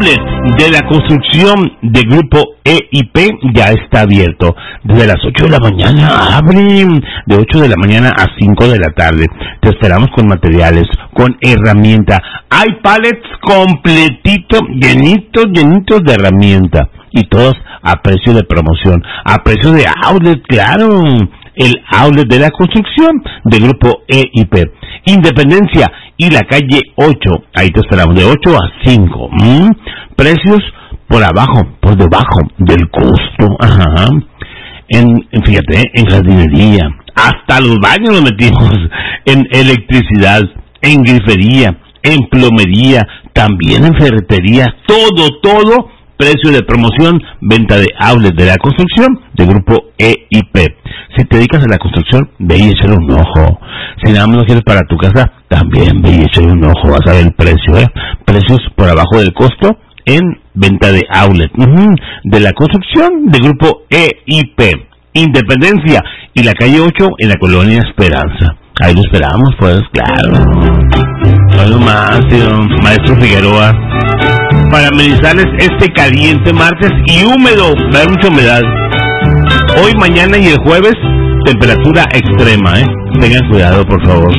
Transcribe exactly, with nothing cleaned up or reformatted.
outlet de la construcción de Grupo E y P ya está abierto. Desde las ocho de la mañana abren, de ocho de la mañana a cinco de la tarde. Te esperamos con materiales, con herramienta. Hay pallets completito, llenitos, llenitos de herramienta. Y todos a precio de promoción, a precio de outlet, claro. El outlet de la construcción de Grupo E y P. Independencia y la calle ocho. Ahí te esperamos de ocho a cinco. ¿Mm? Precios por abajo, por debajo del costo. Ajá. En, en fíjate, en jardinería. Hasta los baños nos metimos. En electricidad, en grifería, en plomería, también en ferretería. Todo, todo. Precio de promoción, venta de outlet de la construcción de Grupo E y P. Si te dedicas a la construcción, ve y échale un ojo. Si nada más lo quieres para tu casa, también ve y échale un ojo. Vas a ver el precio, ¿eh? Precios por abajo del costo en venta de outlet uh-huh, de la construcción de Grupo E y P. Independencia y la calle ocho en la colonia Esperanza. Ahí lo esperamos, pues, claro. No más, tío, maestro Figueroa. Para amenizarles este caliente martes y húmedo, va a haber mucha humedad. Hoy, mañana y el jueves, temperatura extrema, ¿eh? Tengan cuidado, por favor.